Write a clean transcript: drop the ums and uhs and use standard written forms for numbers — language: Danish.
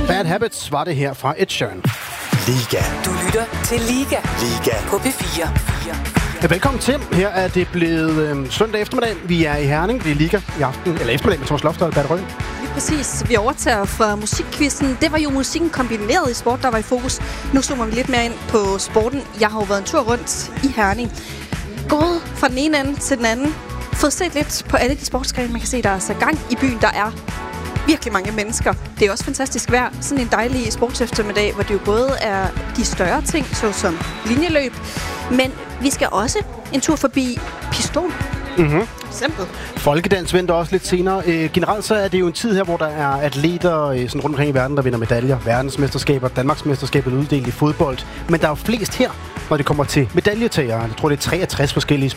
Bad Habits var det her fra Ed Sheeran. Liga. Du lytter til Liga. Liga. På P4. Ja, velkommen til. Her er det blevet søndag eftermiddag. Vi er i Herning. Det er Liga i aften. Eller eftermiddag med Thomas Lofter og Bert Røn. Lige præcis. Vi overtager fra musikkvisten. Det var jo musikken kombineret i sport, der var i fokus. Nu zoomer vi lidt mere ind på sporten. Jeg har jo været en tur rundt i Herning. Gået fra den ene ende til den anden. Fået set lidt på alle de sportsgrene. Man kan se, der er så gang i byen. Der er virkelig mange mennesker. Det er også fantastisk vejr. Sådan en dejlig sportseftermiddag, hvor det jo både er de større ting, såsom linjeløb, men vi skal også en tur forbi pistol. Eksempel. Folkedans venter også lidt senere. Generelt så er det jo en tid her, hvor der er atleter sådan rundt omkring i verden, der vinder medaljer. Verdensmesterskaber, Danmarksmesterskabet uddelt i fodbold. Men der er jo flest her, når det kommer til medaljetagere. Jeg tror, det er 63 forskellige